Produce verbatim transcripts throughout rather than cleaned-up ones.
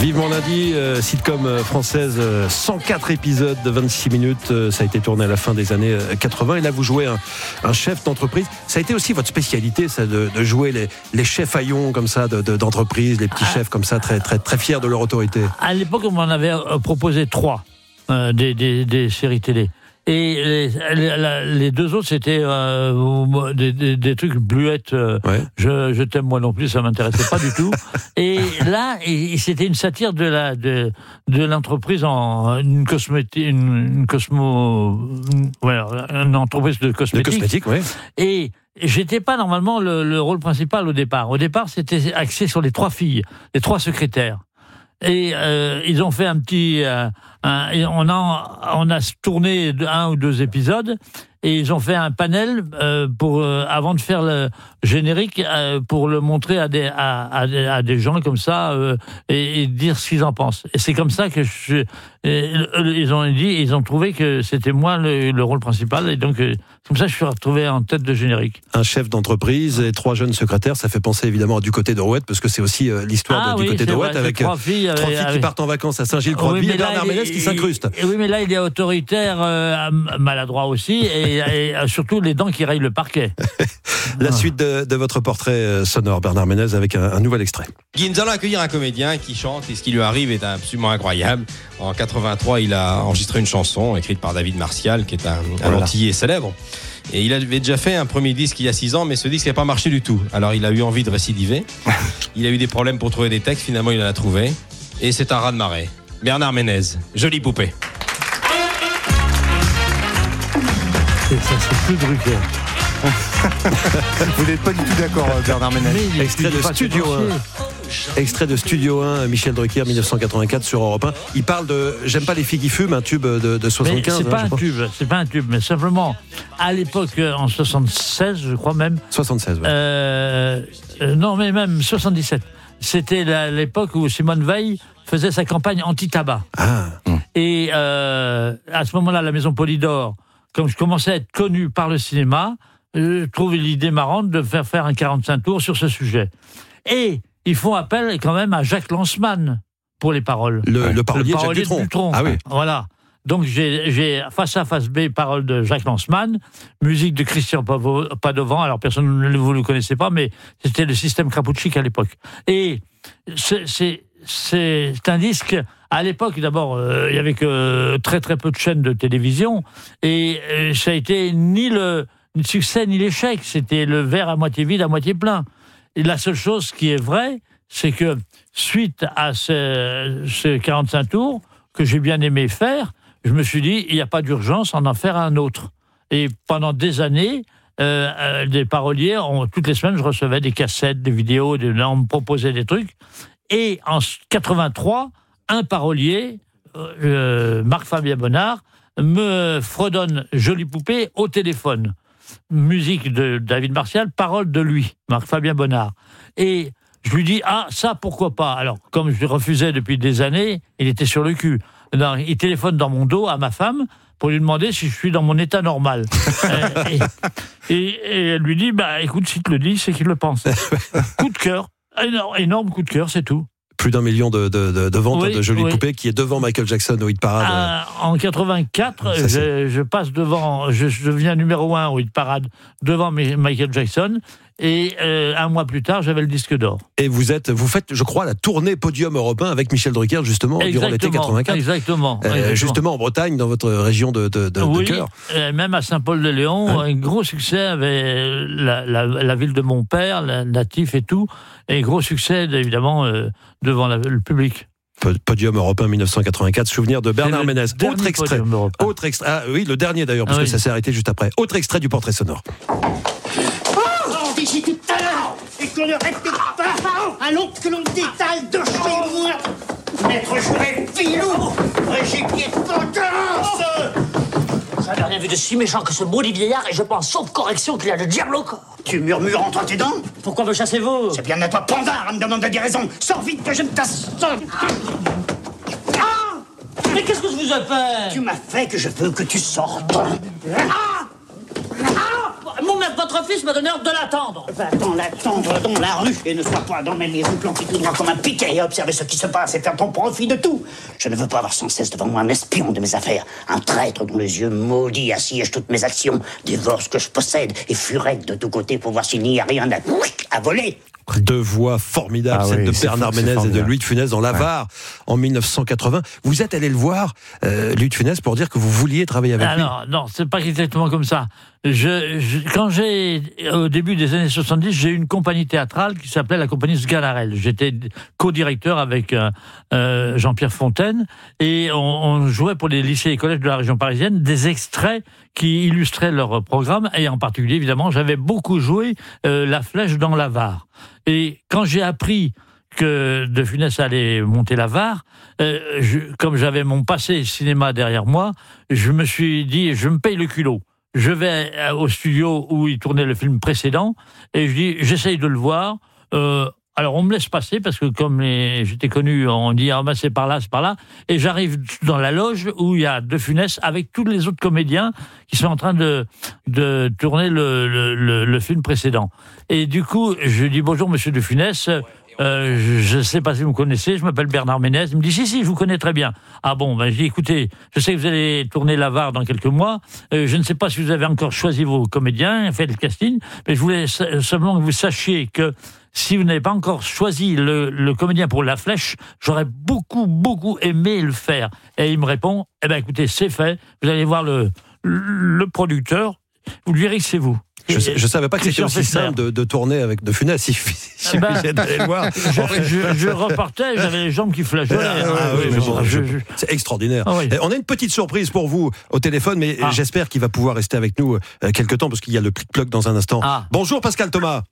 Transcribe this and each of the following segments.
Vivement lundi, euh, sitcom française, euh, cent quatre épisodes de vingt-six minutes. Euh, ça a été tourné à la fin des années quatre-vingts. Et là, vous jouez un, un chef d'entreprise. Ça a été aussi votre spécialité, ça, de, de jouer les, les chefs haillons comme ça de, de, d'entreprise, les petits ah, chefs comme ça, très, très, très fiers de leur autorité. À l'époque, on m'en avait proposé trois euh, des, des, des séries télé. Et les, les, les deux autres, c'était euh, des, des, des trucs bluettes. Euh, ouais. je, je t'aime moi non plus, ça m'intéressait pas du tout. Et là, et, c'était une satire de la de, de l'entreprise en une cosmétique, une, une cosmo, une, ouais, une entreprise de cosmétiques. De cosmétiques, oui. Et j'étais pas normalement le, le rôle principal au départ. Au départ, c'était axé sur les trois filles, les trois secrétaires. Et euh, ils ont fait un petit, euh, un, on a on a tourné un ou deux épisodes et ils ont fait un panel euh, pour euh, avant de faire le générique euh, pour le montrer à des à, à, à des gens comme ça euh, et, et dire ce qu'ils en pensent. Et c'est comme ça que je, et, ils ont dit, ils ont trouvé que c'était moi le, le rôle principal et donc euh, comme ça je suis retrouvé en tête de générique. Un chef d'entreprise et trois jeunes secrétaires, ça fait penser évidemment à Du côté d'Arouette parce que c'est aussi euh, l'histoire ah, de, oui, Du côté d'Arouette avec trois filles, trois filles avec, qui partent en vacances à Saint-Gilles-Croix-de-Vie oui, et Bernard Ménez qui s'incruste. Oui, mais là il est autoritaire, euh, maladroit aussi et, et surtout les dents qui rayent le parquet. La ah. suite de, de votre portrait sonore, Bernard Ménez, avec un, un nouvel extrait. Guy, nous allons accueillir un comédien qui chante et ce qui lui arrive est absolument incroyable. En quatre-vingt-trois, il a enregistré une chanson écrite par David Martial, qui est un, un voilà. Antillais célèbre. Et il avait déjà fait un premier disque il y a six ans, mais ce disque n'a pas marché du tout. Alors il a eu envie de récidiver. Il a eu des problèmes pour trouver des textes, finalement il en a trouvé. Et c'est un raz-de-marée. Bernard Ménez, Jolie poupée. Et ça, c'est plus Drucker. Vous n'êtes pas du tout d'accord, Bernard Ménez. Extrait de Studio un. Extrait de Studio un, Michel Drucker, dix-neuf cent quatre-vingt-quatre sur Europe un. Il parle de J'aime pas les filles qui fument, un tube de, de soixante-quinze. Mais c'est pas hein, un tube, c'est pas un tube, mais simplement, à l'époque, en soixante-seize, je crois même. soixante-seize, ouais. Euh, euh, non, mais même soixante-dix-sept. C'était la, l'époque où Simone Veil faisait sa campagne anti-tabac. Ah. Et euh, à ce moment-là, la Maison Polydor, comme je commençais à être connu par le cinéma, je trouve l'idée marrante de faire faire un quarante-cinq tours sur ce sujet. Et ils font appel quand même à Jacques Lanzmann pour les paroles. Le, ouais. le parolier, le parolier de Jacques Dutronc. Ah oui. Voilà. Donc j'ai, j'ai face A, face B, paroles de Jacques Lanzmann, musique de Christian Padovan. Alors personne ne vous le connaissez pas, mais c'était le système Krapoutchik à l'époque. Et c'est, c'est, c'est un disque. À l'époque, d'abord, euh, il y avait que très très peu de chaînes de télévision, et euh, ça a été ni le, le succès ni l'échec. C'était le verre à moitié vide, à moitié plein. Et la seule chose qui est vraie, c'est que suite à ce, ce quarante-cinq tours que j'ai bien aimé faire, je me suis dit il n'y a pas d'urgence à en faire un autre. Et pendant des années, euh, euh, des paroliers, on, toutes les semaines, je recevais des cassettes, des vidéos, des, on me proposait des trucs. Et en quatre-vingt-trois, un parolier, euh, Marc-Fabien Bonnard, me fredonne Jolie poupée au téléphone. Musique de David Martial, parole de lui, Marc-Fabien Bonnard. Et je lui dis, ah, ça, pourquoi pas? Alors, comme je lui refusais depuis des années, il était sur le cul. Alors, il téléphone dans mon dos à ma femme pour lui demander si je suis dans mon état normal. et, et, et elle lui dit, bah, écoute, si tu le dis, c'est qu'il le pense. Coup de cœur, énorme, énorme coup de cœur, c'est tout. Plus d'un million de, de, de, de ventes oui, de Jolie oui. poupée qui est devant Michael Jackson au hit parade. Ah, en quatre-vingt-quatre, je, je passe devant, je, je deviens numéro un au hit parade devant Michael Jackson. Et euh, un mois plus tard, j'avais le disque d'or. Et vous êtes, vous faites, je crois, la tournée podium européen avec Michel Drucker justement exactement, durant l'été quatre-vingt-quatre. Exactement, euh, exactement. Justement en Bretagne, dans votre région de, de, de, oui, de cœur. Euh, même à Saint-Paul-de-Léon, hein? un gros succès avec la, la, la ville de mon père, la natif et tout, et gros succès évidemment euh, devant la, le public. Podium européen dix-neuf cent quatre-vingt-quatre, souvenir de Bernard Ménez. Autre extrait. Autre extrait. Ah oui, le dernier d'ailleurs, parce ah, que oui. ça s'est arrêté juste après. Autre extrait du portrait sonore. D'ici tout à l'heure, et qu'on ne répète pas, allons que l'on détale de chez moi. Maître Jouret filou, j'ai pied de potence. Ça n'a rien vu de si méchant que ce maudit vieillard, et je pense, sauf correction, qu'il a le diable au corps. Tu murmures entre tes dents? Pourquoi me chassez-vous? C'est bien à toi, Pandare, à me demander des raisons. Sors vite que je ne t'assomme. Ah! Mais qu'est-ce que je vous ai fait? Tu m'as fait que je veux que tu sortes. Ah! Ah! Mon mais votre fils m'a donné ordre de l'attendre. Va-t'en l'attendre dans la rue et ne sois pas dans mes maisons planté tout droit comme un piquet et observer ce qui se passe et faire ton profit de tout. Je ne veux pas avoir sans cesse devant moi un espion de mes affaires, un traître dont les yeux maudits assiègent toutes mes actions, dévore ce que je possède et furette de tous côtés pour voir s'il n'y a rien à, à voler. Deux voix formidables, Ah celle oui, de c'est Bernard fou, c'est Ménez et de formidable. Louis de Funès dans l'Avare en mille neuf cent quatre-vingts. Vous êtes allé le voir, euh, Louis de Funès, pour dire que vous vouliez travailler avec Ah lui. non, non, c'est pas exactement comme ça. Je, je, quand j'ai, au début des années soixante-dix, j'ai eu une compagnie théâtrale qui s'appelait la compagnie Sganarelle. J'étais co-directeur avec euh, euh, Jean-Pierre Fontaine et on, on jouait pour les lycées et collèges de la région parisienne des extraits qui illustraient leur programme et en particulier, évidemment, j'avais beaucoup joué euh, La Flèche dans l'Avare. Et quand j'ai appris que De Funès allait monter l'Avare, euh, je, comme j'avais mon passé cinéma derrière moi, je me suis dit, je me paye le culot. Je vais au studio où il tournait le film précédent et je dis, j'essaye de le voir. Euh, alors on me laisse passer parce que comme les, j'étais connu, on dit ah ben c'est par là, c'est par là. Et j'arrive dans la loge où il y a De Funès avec tous les autres comédiens qui sont en train de de tourner le le, le, le film précédent. Et du coup je dis bonjour Monsieur De Funès. Euh, je ne sais pas si vous me connaissez, je m'appelle Bernard Ménez. Il me dit si, si, je vous connais très bien. Ah bon, ben, je dis écoutez, je sais que vous allez tourner l'Avare dans quelques mois. Euh, je ne sais pas si vous avez encore choisi vos comédiens, fait le casting, mais je voulais simplement que vous sachiez que si vous n'avez pas encore choisi le, le comédien pour La Flèche, j'aurais beaucoup, beaucoup aimé le faire. Et il me répond eh ben écoutez, c'est fait, vous allez voir le, le producteur, vous lui direz que c'est vous. Je ne savais pas que c'était aussi simple de, de tourner avec De Funès. Il suffisait ben, d'aller le voir. Je, je, je repartais, j'avais les jambes qui flageolaient. Ah, ah, oui, je, bon, je, je, je, c'est extraordinaire. Ah, oui. On a une petite surprise pour vous au téléphone, mais ah. j'espère qu'il va pouvoir rester avec nous euh, quelque temps parce qu'il y a le plic-ploc dans un instant. Ah. Bonjour Pascal Thomas.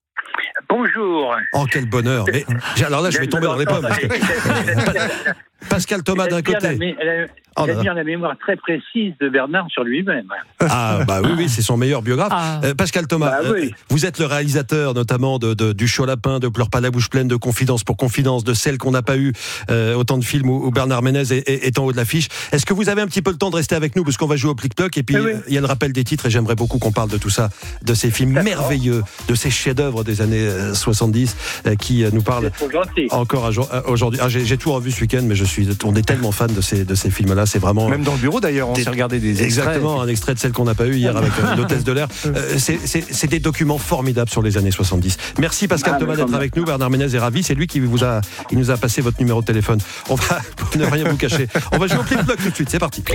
Bonjour. Oh, quel bonheur. Mais, alors là, je vais tomber dans les pommes. Parce que... Pascal Thomas d'un côté. Elle a, elle a, Oh elle a bien la mémoire très précise de Bernard sur lui-même. Ah, bah oui, oui, c'est son meilleur biographe. Ah. Euh, Pascal Thomas, Bah, oui. euh, vous êtes le réalisateur notamment de, de, du Chaud Lapin, de Pleure pas la bouche pleine, de Confidence pour Confidence, de Celle qu'on n'a pas eu, euh, autant de films où, où Bernard Ménez est, est, est en haut de l'affiche. Est-ce que vous avez un petit peu le temps de rester avec nous parce qu'on va jouer au plic-ploc et puis il oui. euh, y a le rappel des titres et j'aimerais beaucoup qu'on parle de tout ça, de ces films D'accord. merveilleux, de ces chefs-d'œuvre des années euh, soixante-dix euh, qui euh, nous parlent C'est trop gentil. encore à jour- à aujourd'hui. Ah, j'ai, j'ai tout revu ce week-end, mais je suis, on est tellement fan de ces, de ces films-là, c'est vraiment. Même dans le bureau d'ailleurs, on Des- s'est regardé des extraits. Exactement, un extrait de Celle qu'on n'a pas eu hier avec euh, l'hôtesse de l'air. Euh, c'est, c'est, c'est des documents formidables sur les années soixante-dix. Merci Pascal Ah, Thomas mais d'être comme- avec nous. Bernard Ménez est ravi. C'est lui qui vous a, il nous a passé votre numéro de téléphone. On va, pour ne rien vous cacher. On va jouer au plic-ploc tout de suite. C'est parti.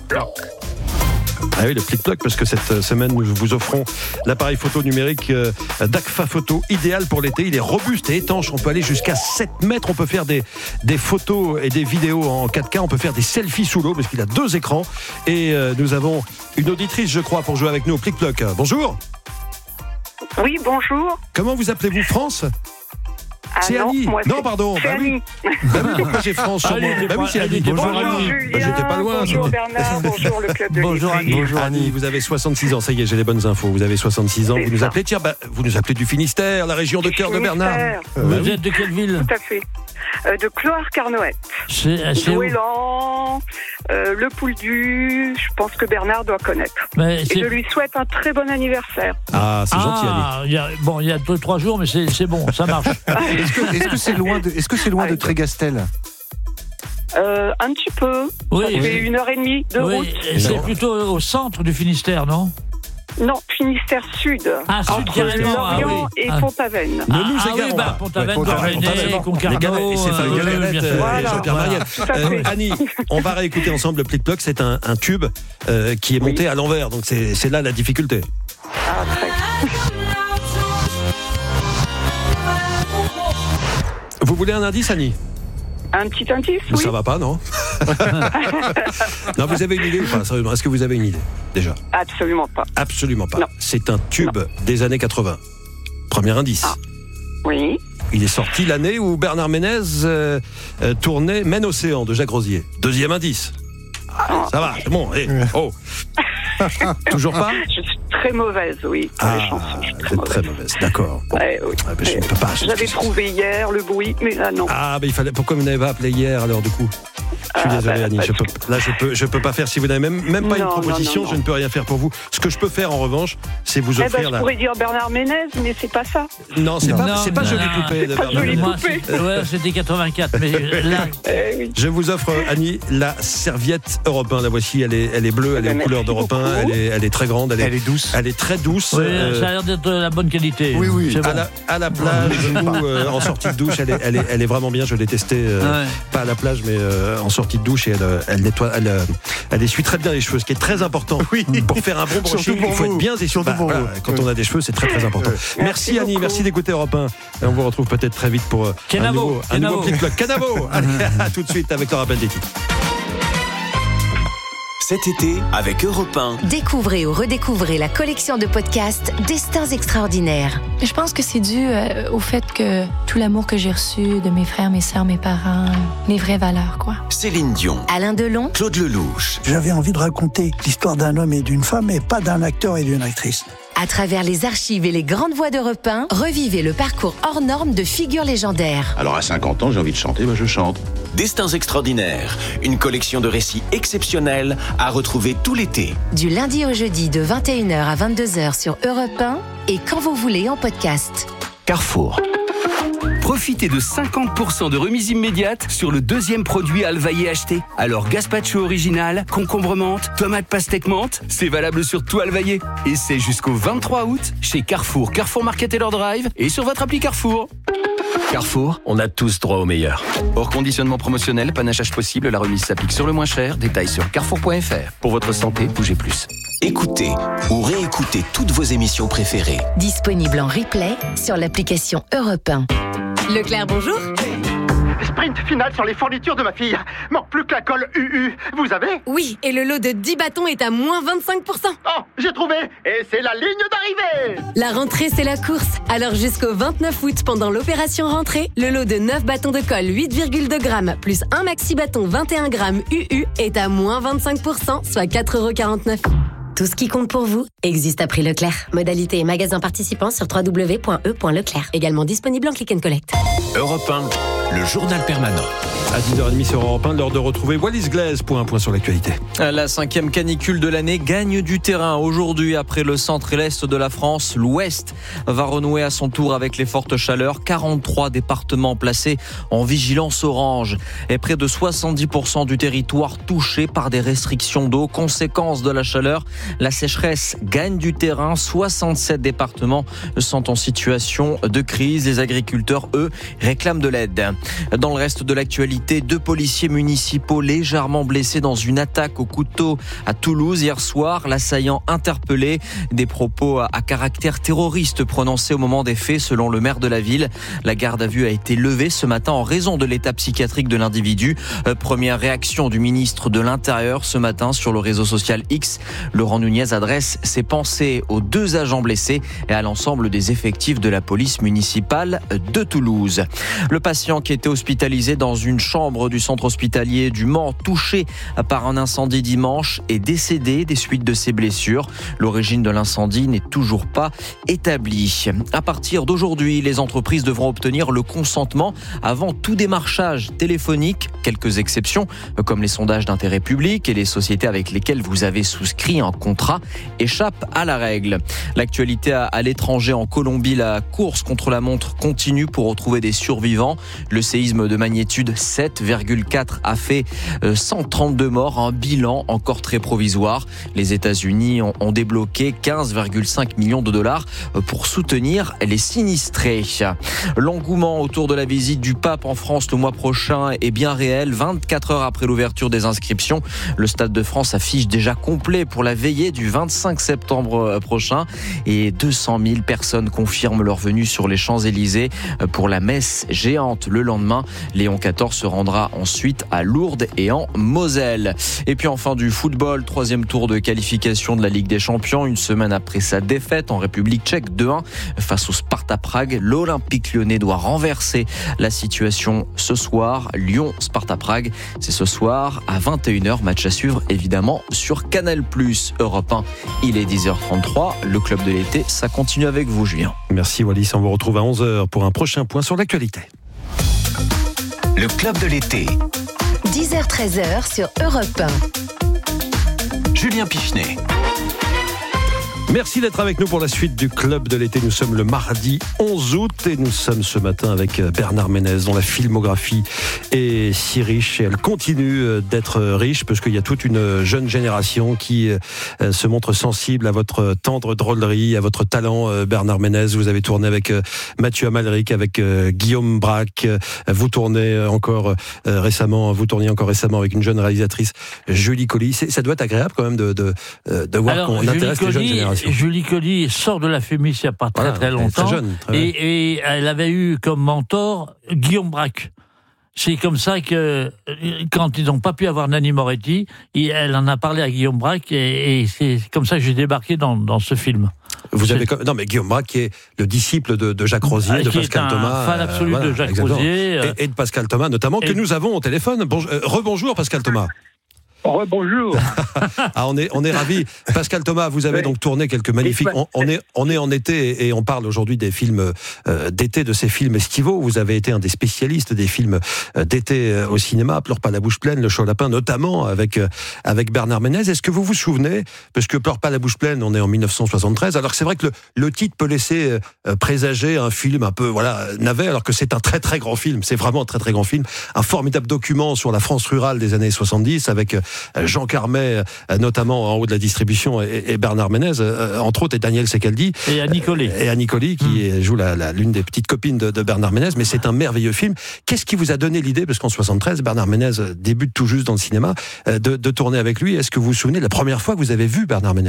Ah oui, le plic-ploc, parce que cette semaine, nous vous offrons l'appareil photo numérique euh, d'Agfa Photo, idéal pour l'été. Il est robuste et étanche. On peut aller jusqu'à sept mètres. On peut faire des, des photos et des vidéos en quatre K. On peut faire des selfies sous l'eau, parce qu'il a deux écrans. Et euh, nous avons une auditrice, je crois, pour jouer avec nous au plic-ploc. Bonjour. Oui, bonjour. Comment vous appelez-vous, France? Ah C'est non, Annie. moi, Non, c'est- pardon. c'est Bah oui. Annie. Bah oui, pourquoi j'ai France sur Ah, moi? elle était Bah oui, pas- c'est elle Annie. était pas Bonjour loin. Bonjour Annie. Julien, Bah, j'étais pas loin. bonjour ça. Bernard, bonjour le club de Bonjour, l'été. Annie. Bonjour Annie, vous avez soixante-six ans, ça y est, j'ai les bonnes infos. Vous avez soixante-six ans, C'est vous nous ça. appelez, tiens, bah, vous nous appelez du Finistère, la région de Du cœur de Bernard. Finistère, Vous Bah oui. êtes de quelle ville? Tout à fait. Euh, de Cloire-Carnoët. C'est, c'est où? Douélan, euh, le Pouldu, je pense que Bernard doit connaître. Mais Et c'est- je lui souhaite un très bon anniversaire. Ah, c'est gentil Annie. Ah, il y a, bon, il y a deux, trois jours, mais c'est, c'est bon, ça marche. Est-ce que est-ce que c'est loin de est-ce que c'est loin de Trégastel? Euh, un petit peu. Oui, Ça fait une heure et demie de oui, route. et c'est Non. plutôt au centre du Finistère, non? Non, Finistère Sud. Ah, Sud, Entre carrément, ah Lorient oui. et Ah. Pont-Aven. Ne Ah, nous ah oui, égarons bah, pas. Pont-Aven, Ouais, Pont-Aven, Dorbainet, Pont-Aven. Les Concarneau, Galets, et c'est pas euh, les oui, Galettes, bien sûr. euh, Voilà. Jean-Pierre Marielle. Tout à Euh, fait. Annie, on va réécouter ensemble le plic-ploc, c'est un, un tube euh, qui est monté à l'envers, donc c'est, c'est là la difficulté. Ah, très. Vous voulez un indice, Annie? Un petit indice, oui. Ça va pas, non? Non, vous avez une idée ou pas? Sérieusement, est-ce que vous avez une idée, déjà? Absolument pas. Absolument pas. Non. C'est un tube des années quatre-vingts. Premier indice. Ah. Oui. Il est sorti l'année où Bernard Ménez euh, euh, tournait Maine Océan de Jacques Rosier. Deuxième indice. Ah, ça va, c'est bon. eh, oh. Toujours pas? Je suis très mauvaise, oui, pour les chansons. Je suis vous très êtes mauvaise. très mauvaise, d'accord. Bon. Ouais, oui. Ah, ben, je ne peux pas. je- J'avais trouvé hier le bruit, mais là non. Ah, ben il fallait. Pourquoi vous n'avez pas appelé hier alors du coup? Je suis Ah, désolé, bah, Annie. bah, Je peux, là, je peux, je peux pas faire. Si vous n'avez même, même pas Non, une proposition, non, non, je ne peux rien faire pour vous. Ce que je peux faire, en revanche, c'est vous Eh ben, offrir je la. pourrais dire Bernard Ménez, mais c'est pas ça. Non, c'est Non. pas, Non, c'est pas non, Jolie non, Poupée de pas Bernard Jolie Ménez. Moi, Poupée. c'est- ouais, c'était quatre-vingt-quatre, mais là, Eh oui. Je vous offre, Annie, la serviette Europe un. La voici, elle est, elle est bleue, elle est Ben, aux couleurs merci d'Europe un, beaucoup. elle est, elle est très grande, elle est, Elle est douce. elle est très douce. oui, euh, ça a l'air d'être de la bonne qualité. Oui, oui. C'est bon. à, la, à la plage ou euh, en sortie de douche, elle est, elle est, elle est vraiment bien. Je l'ai testée, euh, Ouais. pas à la plage, mais euh, en sortie de douche, et elle, euh, elle nettoie, elle, euh, elle essuie très bien les cheveux, ce qui est très important. Pour faire un bon Surtout brushing, pour il faut vous. être bien essuie. Surtout Bah, pour voilà, vous. quand on a des cheveux, c'est très très important. Merci, Merci Annie, beaucoup. merci d'écouter Europe un. Et on vous retrouve peut-être très vite pour euh, un Kenavo, nouveau, un nouveau Kenavo. petit bloc. Canavo. Allez, à tout de suite avec le rappel des titres. Cet été, avec Europe un. Découvrez ou redécouvrez la collection de podcasts Destins extraordinaires. Je pense que c'est dû euh, au fait que tout l'amour que j'ai reçu de mes frères, mes sœurs, mes parents, les vraies valeurs, quoi. Céline Dion, Alain Delon, Claude Lelouch, J'avais envie de raconter l'histoire d'un homme et d'une femme, et pas d'un acteur et d'une actrice. à travers les archives et les grandes voix d'Europe un, revivez le parcours hors norme de figures légendaires. Alors à cinquante ans, j'ai envie de chanter, ben je chante. Destins extraordinaires, une collection de récits exceptionnels à retrouver tout l'été. Du lundi au jeudi de vingt et une heures à vingt-deux heures sur Europe un et quand vous voulez en podcast. Carrefour. Profitez de cinquante pour cent de remise immédiate sur le deuxième produit Alvaillé acheté. Alors gazpacho original, concombre menthe, tomate pastèque menthe, c'est valable sur tout Alvaillé. Et c'est jusqu'au vingt-trois août chez Carrefour, Carrefour Market et leur Drive et sur votre appli Carrefour. Carrefour, on a tous droit au meilleur. Hors conditionnement promotionnel, panachage possible, la remise s'applique sur le moins cher. Détails sur carrefour point f r. Pour votre santé, bougez plus. Écoutez ou réécoutez toutes vos émissions préférées. Disponible en replay sur l'application Europe un. Leclerc, bonjour. Sprint final sur les fournitures de ma fille. Manque plus que la colle U U. Vous avez? Oui, et le lot de dix bâtons est à moins vingt-cinq pour cent. Oh, j'ai trouvé. Et c'est la ligne d'arrivée. La rentrée, c'est la course. Alors jusqu'au vingt-neuf août, pendant l'opération rentrée, le lot de neuf bâtons de colle huit virgule deux grammes plus un maxi bâton vingt et un grammes U U est à moins vingt-cinq pour cent, soit quatre euros quarante-neuf. Tout ce qui compte pour vous existe à prix Leclerc. Modalité et magasin participants sur w w w point e point leclerc. Également disponible en click and collect. Europe un, le journal permanent. À dix heures trente sur Europe un, l'heure de retrouver Wallis Glaise pour un point sur l'actualité. La cinquième canicule de l'année gagne du terrain. Aujourd'hui, après le centre et l'est de la France, l'ouest va renouer à son tour avec les fortes chaleurs. quarante-trois départements placés en vigilance orange. Et près de soixante-dix pour cent du territoire touché par des restrictions d'eau. Conséquence de la chaleur, la sécheresse gagne du terrain. soixante-sept départements sont en situation de crise. Les agriculteurs, eux, réclament de l'aide. Dans le reste de l'actualité, deux policiers municipaux légèrement blessés dans une attaque au couteau à Toulouse hier soir. L'assaillant interpellé. Des propos à caractère terroriste prononcés au moment des faits selon le maire de la ville. La garde à vue a été levée ce matin en raison de l'état psychiatrique de l'individu. Euh, première réaction du ministre de l'Intérieur ce matin sur le réseau social X. Laurent Nunez adresse ses pensées aux deux agents blessés et à l'ensemble des effectifs de la police municipale de Toulouse. Le patient qui était hospitalisé dans une chambre du centre hospitalier du Mans, touché par un incendie dimanche, est décédé des suites de ses blessures. L'origine de l'incendie n'est toujours pas établie. À partir d'aujourd'hui, les entreprises devront obtenir le consentement avant tout démarchage téléphonique. Quelques exceptions, comme les sondages d'intérêt public et les sociétés avec lesquelles vous avez souscrit un contrat, échappent à la règle. L'actualité à l'étranger, en Colombie, la course contre la montre continue pour retrouver des survivants. Le séisme de magnitude sept virgule quatre a fait cent trente-deux morts, un bilan encore très provisoire. Les États-Unis ont, ont débloqué quinze virgule cinq millions de dollars pour soutenir les sinistrés. L'engouement autour de la visite du pape en France le mois prochain est bien réel. vingt-quatre heures après l'ouverture des inscriptions, le Stade de France affiche déjà complet pour la veillée du vingt-cinq septembre prochain et deux cent mille personnes confirment leur venue sur les Champs-Élysées pour la messe géante le lendemain. Léon quatorze se rendra ensuite à Lourdes et en Moselle. Et puis enfin du football, troisième tour de qualification de la Ligue des Champions. Une semaine après sa défaite en République tchèque deux un face au Sparta Prague, l'Olympique lyonnais doit renverser la situation ce soir. Lyon-Sparta Prague, c'est ce soir à vingt et une heures. Match à suivre évidemment sur Canal plus, Europe un. Il est dix heures trente-trois. Le club de l'été, ça continue avec vous, Julien. Merci Wallis, on vous retrouve à onze heures pour un prochain point sur l'actualité. Le club de l'été. dix heures treize heures sur Europe un. Julien Pichenet. Merci d'être avec nous pour la suite du Club de l'été. Nous sommes le mardi onze août et nous sommes ce matin avec Bernard Ménez dont la filmographie est si riche et elle continue d'être riche parce qu'il y a toute une jeune génération qui se montre sensible à votre tendre drôlerie, à votre talent. Bernard Ménez, vous avez tourné avec Mathieu Amalric, avec Guillaume Braque, vous tournez encore récemment, vous tourniez encore récemment avec une jeune réalisatrice, Julie Colly. Ça doit être agréable quand même de, de, de voir Alors, qu'on Julie intéresse Colly, les jeunes générations. Julie Colly sort de la Fémis il n'y a pas très voilà, très longtemps. Très jeune, très et, et elle avait eu comme mentor Guillaume Braque. C'est comme ça que, quand ils n'ont pas pu avoir Nanni Moretti, elle en a parlé à Guillaume Braque et, et c'est comme ça que j'ai débarqué dans, dans ce film. Vous avez comme... Non, mais Guillaume Braque qui est le disciple de, de Jacques Rosier, ah, de Pascal Thomas. Fan absolu euh, voilà, de Jacques exactement. Rosier. Et, et de Pascal Thomas notamment, et... que nous avons au téléphone. Bon, euh, rebonjour Pascal Thomas. Bonjour. ah, on est on est ravis. Pascal Thomas, vous avez oui. donc tourné quelques magnifiques. On, on est on est en été et on parle aujourd'hui des films euh, d'été, de ces films estivaux. Vous avez été un des spécialistes des films euh, d'été euh, au cinéma. Pleure pas la bouche pleine, Le Chaud Lapin, notamment avec euh, avec Bernard Ménez. Est-ce que vous vous souvenez, parce que Pleure pas la bouche pleine, on est en dix-neuf cent soixante-treize. Alors c'est vrai que le, le titre peut laisser euh, présager un film un peu voilà navet, alors que c'est un très très grand film. C'est vraiment un très très grand film, un formidable document sur la France rurale des années soixante-dix avec euh, Jean Carmet, notamment en haut de la distribution, et, et Bernard Ménez, euh, entre autres, et Daniel Secaldi. Et Annie Collet. Et Annie Collet, qui mmh. joue la, la, l'une des petites copines de, de Bernard Ménez. Mais c'est un merveilleux film. Qu'est-ce qui vous a donné l'idée, parce qu'en soixante-treize, Bernard Ménez débute tout juste dans le cinéma, de, de tourner avec lui. Est-ce que vous vous souvenez de la première fois que vous avez vu Bernard Ménez ?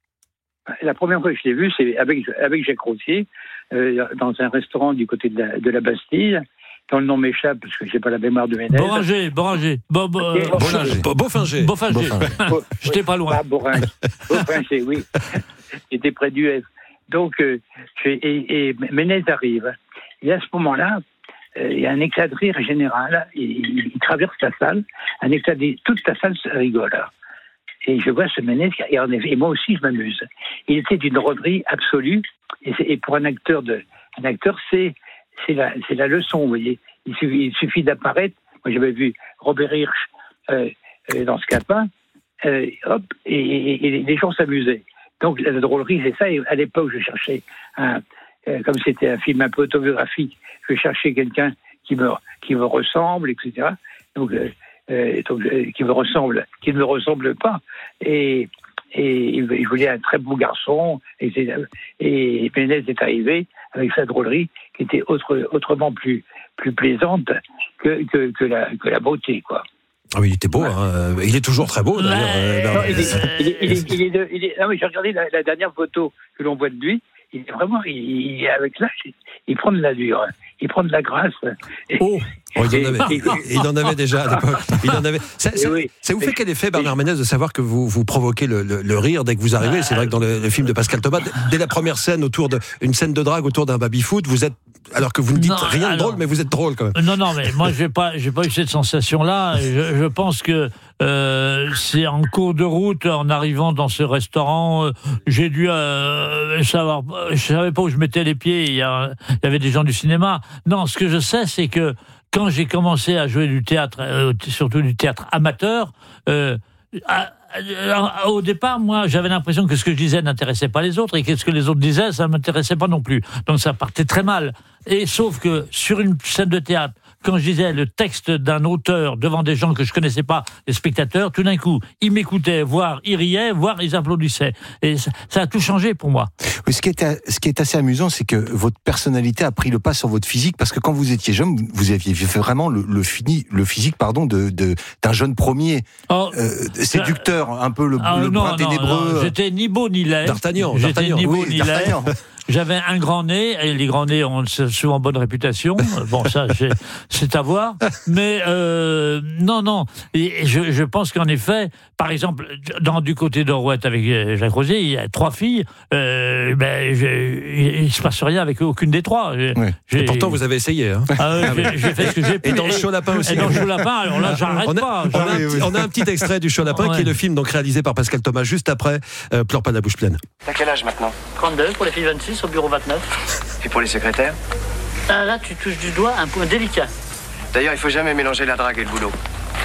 La première fois que je l'ai vu, c'est avec, avec Jacques Rosier, euh, dans un restaurant du côté de la, de la Bastille. Quand le nom m'échappe, parce que je n'ai pas la mémoire de Ménez. Boranger, Boranger. Bo, bo, euh, Beaufinger. Beaufinger. J'étais pas loin. Ah, Boranger. Beaufinger, oui. J'étais près du F. Donc, euh, et, et Ménez arrive. Et à ce moment-là, euh, il y a un éclat de rire général. Il, il traverse la salle. Un éclat de toute la salle rigole. Et je vois ce Ménez, et, en effet, et moi aussi, je m'amuse. Il était d'une drôlerie absolue. Et, et pour un acteur, de, un acteur c'est... C'est la, c'est la leçon, vous voyez. Il suffit, il suffit d'apparaître. Moi, j'avais vu Robert Hirsch euh, euh, dans Scapin, euh, hop, et, et, et les gens s'amusaient. Donc, la drôlerie, c'est ça. Et à l'époque, je cherchais, un, euh, comme c'était un film un peu autobiographique, je cherchais quelqu'un qui me, qui me ressemble, et cetera. Donc, euh, euh, donc euh, qui me ressemble, qui ne me ressemble pas. Et, et il voulait un très beau garçon. Et, et Ménez est arrivé avec sa drôlerie qui était autre, autrement plus, plus plaisante que, que, que, la, que la beauté, quoi. Ah oui, il était beau, ouais. hein. Il est toujours très beau, d'ailleurs. Ouais. Non, il est, il est, il est, il est, de, il est, non, mais j'ai regardé la, la dernière photo que l'on voit de lui, il est vraiment, il, il est avec l'âge, il prend de l'allure, il prend de la grâce. Oh, oh il, en avait, il, il en avait déjà à l'époque. Il en avait. Ça, ça, oui. ça vous fait quel effet, Bernard Ménez, de savoir que vous, vous provoquez le, le, le rire dès que vous arrivez? C'est vrai que dans le, le film de Pascal Thomas, dès la première scène autour de, une scène de drague autour d'un baby-foot, vous êtes, alors que vous ne dites non, rien alors, de drôle, mais vous êtes drôle quand même. Non, non, mais moi, j'ai pas, j'ai pas eu cette sensation-là. Je, je pense que euh, c'est en cours de route, en arrivant dans ce restaurant, euh, j'ai dû euh, savoir, je savais pas où je mettais les pieds. Il y, a, il y avait des gens du cinéma. Non, ce que je sais, c'est que quand j'ai commencé à jouer du théâtre, euh, surtout du théâtre amateur, euh, à, à, au départ, moi, j'avais l'impression que ce que je disais n'intéressait pas les autres et que ce que les autres disaient, ça ne m'intéressait pas non plus. Donc ça partait très mal. Et sauf que sur une scène de théâtre, quand je disais le texte d'un auteur devant des gens que je connaissais pas, les spectateurs, tout d'un coup, ils m'écoutaient, voire ils riaient, voire ils applaudissaient. Et ça, ça a tout changé pour moi. Oui, ce qui est, ce qui est assez amusant, c'est que votre personnalité a pris le pas sur votre physique, parce que quand vous étiez jeune, vous aviez fait vraiment le, le, fini, le physique, pardon, de, de d'un jeune premier, oh, euh, séducteur, un peu le, ah, le non, bras ténébreux. Non, j'étais ni beau ni laid. D'Artagnan. J'étais D'Artagnan. ni beau Oui, ni laid. J'avais un grand nez, et les grands nez ont souvent bonne réputation. Bon, ça, j'ai, c'est à voir. Mais euh, non, non. Et je, je pense qu'en effet, par exemple, dans du côté d'Orouette avec Jacques Rosier, il y a trois filles. Euh, ben, je, il ne se passe rien avec aucune des trois. Oui. Et pourtant, vous avez essayé. Hein. Ah, euh, j'ai, j'ai fait ce que j'ai pu. Et dans le Chaud Lapin aussi. Et dans le Chaud Lapin, alors là, j'arrête on a, pas. On a, un petit, on a un petit extrait du Chaud Lapin, ouais, qui est le film donc réalisé par Pascal Thomas juste après euh, Pleure pas la bouche pleine. T'as quel âge maintenant? trente-deux, pour les filles vingt-six, au bureau vingt-neuf. Et pour les secrétaires? Ah, là, tu touches du doigt un point délicat. D'ailleurs, il faut jamais mélanger la drague et le boulot.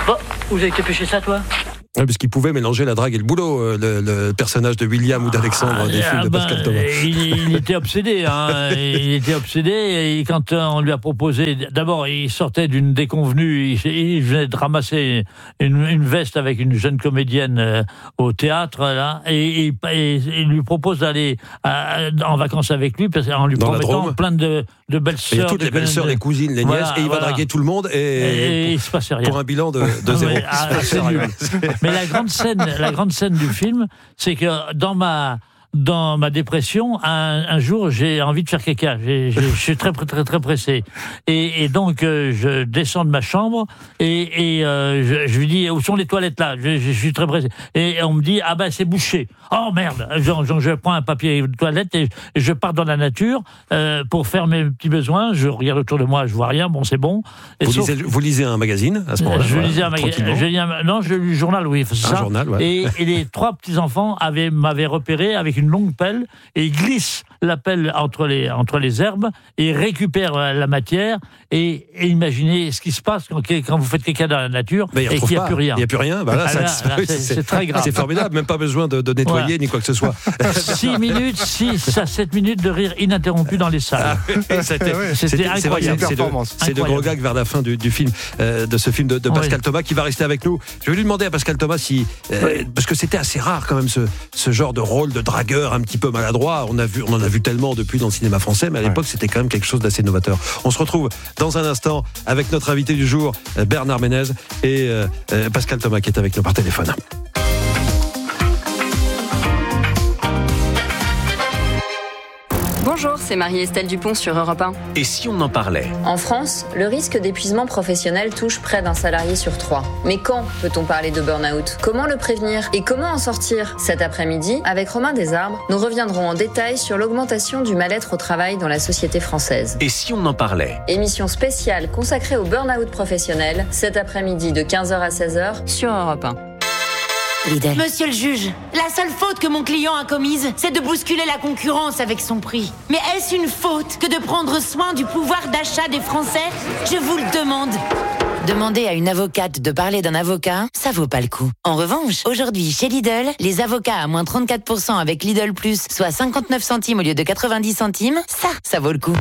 Bon, où avez été pêcher ça, toi? Oui, parce qu'il pouvait mélanger la drague et le boulot, euh, le, le personnage de William ou d'Alexandre Ah, des films ah, de ben, Pascal Thomas. Il, il était obsédé, hein. Il était obsédé, et quand on lui a proposé, d'abord, il sortait d'une déconvenue, il, il venait de ramasser une, une veste avec une jeune comédienne euh, au théâtre, là, et, et, et il lui propose d'aller à, en vacances avec lui, parce, en lui Dans la promettant Drôme. plein de, de belles Il y a sœurs. toutes les belles sœurs, les cousines, les nièces, Voilà, et il va voilà. draguer tout le monde, et, Et il se passait rien. pour un bilan de, de zéro. Ouais, ah, Il se c'est passait nul. rien. Mais la grande scène, la grande scène du film, c'est que dans ma dans ma dépression, un, un jour, j'ai envie de faire caca. J'ai, j'ai, je suis très très très pressé, et, et donc euh, je descends de ma chambre et, et euh, je, je lui dis où sont les toilettes là. Je, je suis très pressé, et on me dit ah ben c'est bouché. Oh merde. Donc je, je prends un papier de toilette et, et je pars dans la nature euh, pour faire mes petits besoins. Je regarde autour de moi, je vois rien. Bon, c'est bon. Et Vous, sauf, lisez, vous lisez un magazine à ce moment-là? je voilà, lisais un magazine. tranquillement. Je lis un, non, je lis le journal, oui, c'est Un ça. journal, ouais. Et, et les trois petits enfants avaient m'avaient repéré avec une longue pelle, et ils glissent la pelle entre les entre les herbes et récupèrent euh, la matière. Et, et imaginez ce qui se passe quand, quand vous faites caca dans la nature Mais il et qu'il n'y a pas. plus rien. Il n'y a plus rien. Bah là, Ah, ça, là, ça- là, c'est, c'est très grave. C'est formidable. Même pas besoin de, de nettoyer Voilà. ni quoi que ce soit. six minutes, six à sept minutes de rire ininterrompu dans les salles. Ah, c'était C'était c'est vrai, incroyable. c'est- c'est de, c'est de gros gags vers la fin du, du film, euh, de ce film de, de Pascal Oui. Thomas, qui va rester avec nous. Je vais lui demander à Pascal Thomas si, euh, parce que c'était assez rare quand même ce, ce genre de rôle de dragueur un petit peu maladroit. On a vu, on en a vu tellement depuis dans le cinéma français, mais à l'époque c'était quand même quelque chose d'assez novateur. On se retrouve dans un instant avec notre invité du jour, euh, Bernard Ménez, et euh, euh, Pascal Thomas qui est avec nous par téléphone. Bonjour, c'est Marie-Estelle Dupont sur Europe un. Et si on en parlait? En France, le risque d'épuisement professionnel touche près d'un salarié sur trois. Mais quand peut-on parler de burn-out? Comment le prévenir? Et comment en sortir? Cet après-midi, avec Romain Desarbres, nous reviendrons en détail sur l'augmentation du mal-être au travail dans la société française. Et si on en parlait? Émission spéciale consacrée au burn-out professionnel, cet après-midi de quinze heures à seize heures sur Europe un. Lidl. Monsieur le juge, la seule faute que mon client a commise, c'est de bousculer la concurrence avec son prix. Mais est-ce une faute que de prendre soin du pouvoir d'achat des Français? Je vous le demande. Demander à une avocate de parler d'un avocat, ça vaut pas le coup. En revanche, aujourd'hui, chez Lidl, les avocats à moins trente-quatre pour cent avec Lidl Plus, soit cinquante-neuf centimes au lieu de quatre-vingt-dix centimes, ça, ça vaut le coup.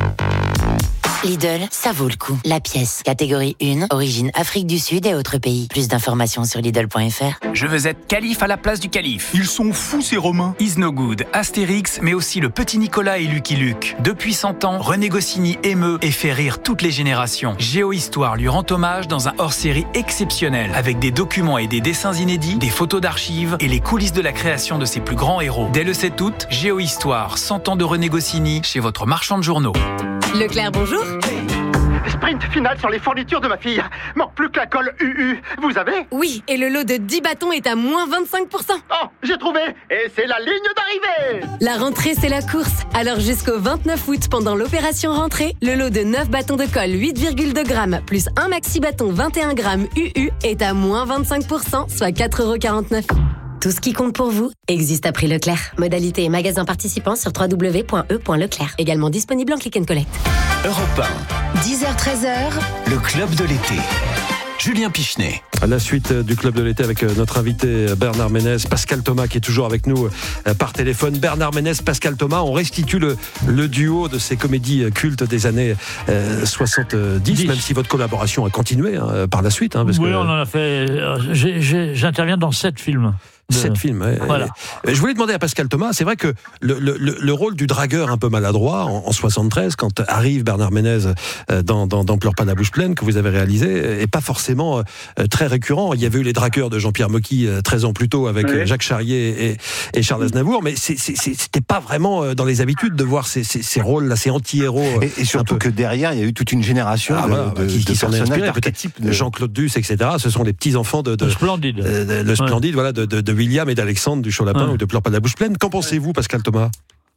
Lidl, ça vaut le coup. La pièce, catégorie un, origine Afrique du Sud et autres pays. Plus d'informations sur Lidl point F R. Je veux être calife à la place du calife. Ils sont fous ces Romains. Is No Good, Astérix, mais aussi le petit Nicolas et Lucky Luke. Depuis cent ans, René Goscinny émeut et fait rire toutes les générations. Géohistoire lui rend hommage dans un hors-série exceptionnel, avec des documents et des dessins inédits, des photos d'archives et les coulisses de la création de ses plus grands héros. Dès le sept août, Géohistoire, cent ans de René Goscinny, chez votre marchand de journaux. Leclerc, bonjour. Sprint final sur les fournitures de ma fille. Manque plus que la colle U U. Vous avez? Oui, et le lot de dix bâtons est à moins vingt-cinq pour cent. Oh, j'ai trouvé. Et c'est la ligne d'arrivée. La rentrée, c'est la course. Alors jusqu'au vingt-neuf août, pendant l'opération rentrée, le lot de neuf bâtons de colle huit virgule deux grammes plus un maxi bâton vingt et un grammes U U est à moins vingt-cinq pour cent, soit quatre euros quarante-neuf. Tout ce qui compte pour vous existe à prix Leclerc. Modalité et magasin participants sur w w w point e point leclerc. Également disponible en click and collect. Europe un. dix heures treize heures. Le club de l'été. Julien Pichenet. À la suite du club de l'été avec notre invité Bernard Ménez, Pascal Thomas qui est toujours avec nous par téléphone. Bernard Ménez, Pascal Thomas, on restitue le, le duo de ces comédies cultes des années euh, soixante-dix, dix. même si votre collaboration a continué hein, par la suite. Hein, parce Oui, que, on en a fait. euh, j'ai- j'ai- J'interviens dans sept films. De... Sept films. Ouais. Voilà. Et je voulais demander à Pascal Thomas, c'est vrai que le, le, le rôle du dragueur un peu maladroit en, en soixante-treize, quand arrive Bernard Ménez dans, dans, dans Pleure pas la bouche pleine, que vous avez réalisé, est pas forcément euh, très récurrent. Il y avait eu les dragueurs de Jean-Pierre Mocky euh, treize ans plus tôt avec Ouais. Jacques Charrier et, et Charles Aznavour, mais c'est, c'est, c'est, c'était pas vraiment euh, dans les habitudes de voir ces, ces, ces rôles-là, ces anti-héros. Et, et surtout que derrière, il y a eu toute une génération Ah, de, voilà, de, qui, qui de s'en est personnages, inspiré, d'archétypes peut-être de- Jean-Claude Duss, et cetera. Ce sont les petits enfants de, de, Le Splendide. de- de- le Splendide, voilà, de, de, de William et d'Alexandre du Chaud Lapin Ouais. ou de Pleure pas la bouche pleine. Qu'en pensez-vous, Pascal Thomas?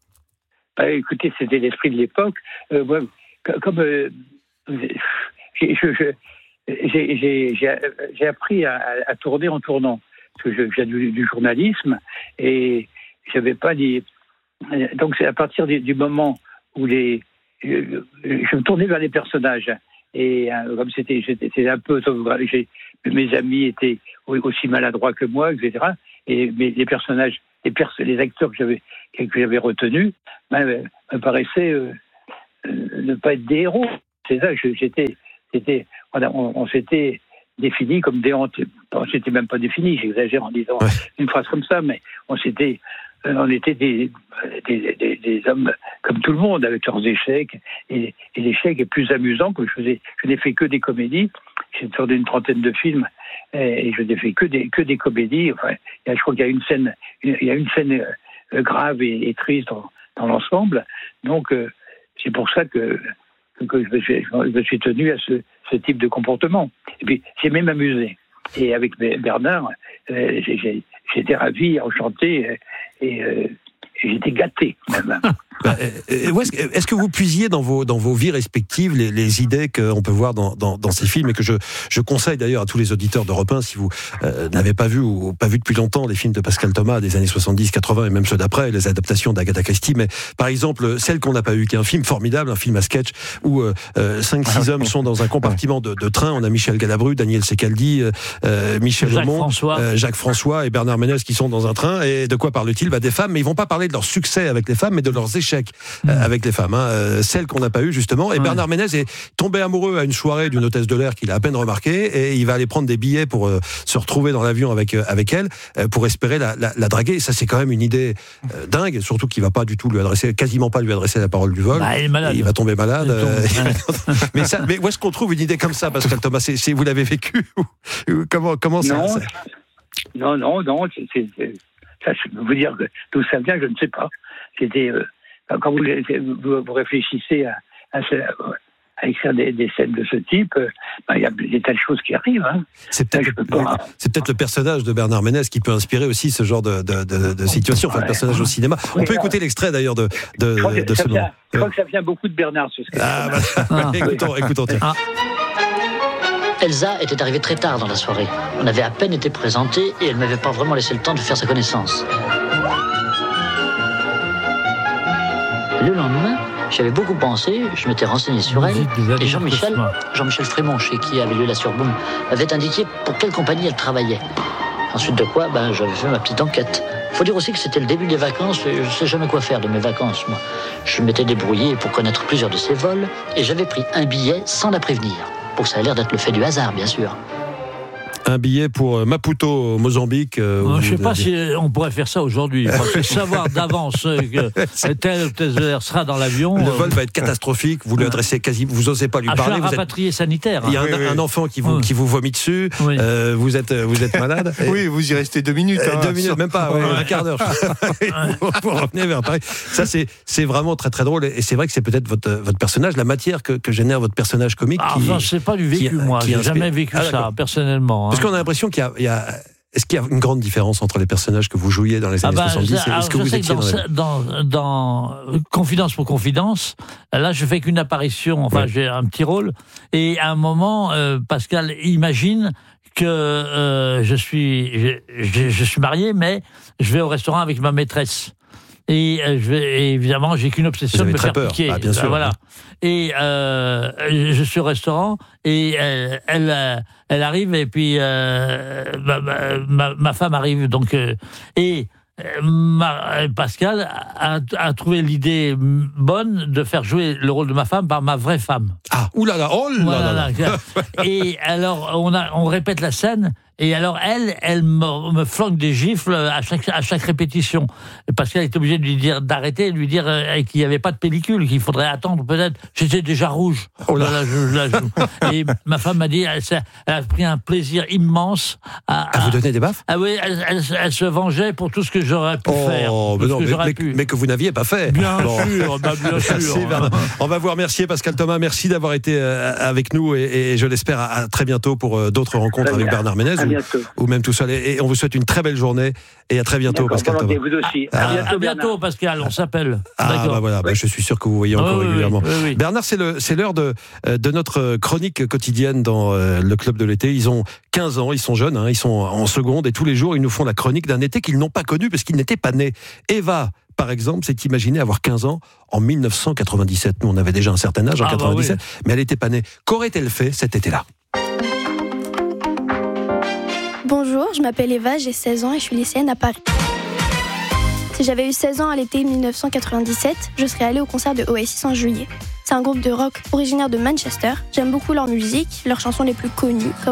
Bah, écoutez, c'était l'esprit de l'époque. Euh, moi, co- comme euh, j'ai, je- je- j'ai- j'ai- j'ai- j'ai appris à, à tourner en tournant, parce que je viens du, du journalisme et j'avais pas les. Donc c'est à partir du, du moment où les, je, je me tournais vers les personnages Et euh, comme c'était, c'était un peu autobiographique, mes amis étaient aussi maladroits que moi, et cetera. Et mais les personnages, les, pers- les acteurs que j'avais, que j'avais retenus, ben, me paraissaient euh, euh, ne pas être des héros. C'est ça, je, j'étais, c'était, on, on, on s'était définis comme des hantes. On s'était même pas définis, j'exagère en disant ouais. une phrase comme ça, mais on s'était, euh, on était des, des, des, des hommes comme tout le monde, avec leurs échecs. Et, et l'échec est plus amusant que je faisais. Je n'ai fait que des comédies. J'ai tourné une trentaine de films et je n'ai fait que des, que des comédies. Enfin, il y a, je crois qu'il y a une scène, il y a une scène euh, grave et, et triste dans, dans l'ensemble. Donc, euh, c'est pour ça que, que je, me suis, je me suis tenu à ce, ce type de comportement. Et puis, j'ai même amusé. Et avec Bernard, euh, j'ai, j'ai, j'étais ravi, enchanté et, euh, et j'étais gâté même. Bah, est-ce, est-ce que vous puisiez dans vos, dans vos vies respectives les, les idées qu'on peut voir dans, dans, dans ces films et que je, je conseille d'ailleurs à tous les auditeurs d'Europe un, si vous euh, n'avez pas vu ou pas vu depuis longtemps les films de Pascal Thomas des années soixante-dix, quatre-vingts et même ceux d'après, les adaptations d'Agatha Christie, mais par exemple celle qu'on n'a pas eu, qui est un film formidable, un film à sketch où euh, cinq six hommes sont dans un compartiment de, de train. On a Michel Galabru, Daniel Secaldi, euh, Michel Jacques Aumont, François. Euh, Jacques François et Bernard Ménez qui sont dans un train. Et de quoi parle-t-il? Bah, des femmes, mais ils vont pas parler de leur succès avec les femmes, mais de leurs échecs euh, mmh. avec les femmes, hein, euh, celles qu'on n'a pas eues justement. Et ouais. Bernard Ménez est tombé amoureux à une soirée d'une hôtesse de l'air qu'il a à peine remarqué, et il va aller prendre des billets pour euh, se retrouver dans l'avion avec euh, avec elle euh, pour espérer la, la, la draguer. Et ça, c'est quand même une idée euh, dingue, surtout qu'il va pas du tout lui adresser, quasiment pas lui adresser la parole du vol. Bah, il est malade. Il va tomber malade. Il tombe, euh, mais ça, mais où est-ce qu'on trouve une idée comme ça, Pascal Thomas? C'est, c'est vous l'avez vécu ou, ou comment comment ça, non, ça non, non, non. C'est, c'est, c'est, ça, je peux vous dire que d'où ça vient, je ne sais pas. C'était euh, quand vous, vous, vous réfléchissez à, à, à écrire des, des scènes de ce type, il ben, y a des tas de choses qui arrivent. Hein. C'est peut-être, ça, pas... c'est peut-être le personnage de Bernard Ménez qui peut inspirer aussi ce genre de, de, de, de situation, enfin, ouais. le personnage au cinéma. On oui, peut écouter l'extrait d'ailleurs de, de, de, de ce nom. Je crois que ça vient beaucoup de Bernard, ce sketch. Ah, bah, ah. écoutons, écoutons. Ah. Elsa était arrivée très tard dans la soirée. On avait à peine été présentés et elle ne m'avait pas vraiment laissé le temps de faire sa connaissance. Le lendemain, j'avais beaucoup pensé, je m'étais renseigné sur elle, et Jean-Michel, Jean-Michel Frémont, chez qui avait lieu la surboom, avait indiqué pour quelle compagnie elle travaillait. Ensuite de quoi, ben, j'avais fait ma petite enquête. Faut dire aussi que c'était le début des vacances, et je ne sais jamais quoi faire de mes vacances, moi. Je m'étais débrouillé pour connaître plusieurs de ses vols, et j'avais pris un billet sans la prévenir. Pour que ça a l'air d'être le fait du hasard, bien sûr. Un billet pour Maputo, au Mozambique. Euh, non, je ne sais pas si on pourrait faire ça aujourd'hui. Parce que savoir d'avance que telle hôtesse de l'air sera dans l'avion. Le vol va être catastrophique. Vous lui adressez quasi, vous n'osez pas lui ah, parler. Je suis un vous rapatrié êtes... sanitaire. Il y a oui, un, oui. un enfant qui vous, oui. qui vous vomit dessus. Oui. Euh, vous êtes, vous êtes malade. Et... Oui, vous y restez deux minutes. Hein, deux minutes, même pas, ouais, un quart d'heure. pour, pour revenir vers Paris. Ça, c'est, c'est vraiment très très drôle. Et c'est vrai que c'est peut-être votre, votre personnage, la matière que, que génère votre personnage comique. Ah, qui, enfin, c'est pas du vécu, qui, moi. Qui J'ai inspire. jamais vécu ah, ça, personnellement. Hein. Parce qu'on a l'impression qu'il y a, il y a Est-ce qu'il y a une grande différence entre les personnages que vous jouiez dans les années ah ben, soixante-dix et ce que vous étiez dans, dans, dans, dans Confidence pour Confidence, là je fais qu'une apparition, enfin ouais. j'ai un petit rôle, et à un moment, euh, Pascal imagine que euh, je suis je, je, je suis marié, mais je vais au restaurant avec ma maîtresse. Et, euh, je vais, et évidemment, j'ai qu'une obsession de me faire peur. piquer. Ah, bien sûr, euh, voilà. Et euh, je suis au restaurant et elle, elle, elle arrive et puis euh, ma, ma, ma femme arrive donc euh, et Ma, Pascal a, a trouvé l'idée bonne de faire jouer le rôle de ma femme par ma vraie femme. Ah, oulala, oh là voilà, là. là. Et alors, on, a, on répète la scène, et alors elle, elle me, me flanque des gifles à chaque, à chaque répétition. Pascal est obligé de lui dire d'arrêter, de lui dire euh, qu'il n'y avait pas de pellicule, qu'il faudrait attendre peut-être. J'étais déjà rouge. Oh là là, je, là je, et ma femme m'a dit, elle, elle a pris un plaisir immense à, à vous donner des baffes. Ah oui, elle, elle, elle se vengeait pour tout ce que j'aurais pu oh, faire. Mais, non, que mais, mais, pu. mais que vous n'aviez pas fait. Bien bon. sûr, bah bien sûr. Merci, on va vous remercier, Pascal Thomas. Merci d'avoir été avec nous et, et je l'espère à, à très bientôt pour d'autres rencontres avec Bernard Ménez ou, ou même tout seul. Et, et on vous souhaite une très belle journée et à très bientôt, D'accord, Pascal Thomas. Vous aussi. À, à bientôt, à bientôt Pascal. On s'appelle. Ah D'accord. bah voilà, bah, je suis sûr que vous voyez encore oui, régulièrement. Oui, oui, oui. Bernard, c'est le, c'est l'heure de de notre chronique quotidienne dans euh, le club de l'été. Ils ont quinze ans, ils sont jeunes, hein, ils sont en seconde et tous les jours ils nous font la chronique d'un été qu'ils n'ont pas connu parce qu'ils n'étaient pas nés. Eva, par exemple, c'est imaginer avoir quinze ans en mille neuf cent quatre-vingt-dix-sept. Nous, on avait déjà un certain âge en Ah, quatre-vingt-dix-sept, bah oui. mais elle n'était pas née. Qu'aurait-elle fait cet été-là ? Bonjour, je m'appelle Eva, j'ai seize ans et je suis lycéenne à Paris. Si j'avais eu seize ans à l'été mille neuf cent quatre-vingt-dix-sept, je serais allée au concert de Oasis en juillet. C'est un groupe de rock originaire de Manchester. J'aime beaucoup leur musique, leurs chansons les plus connues, comme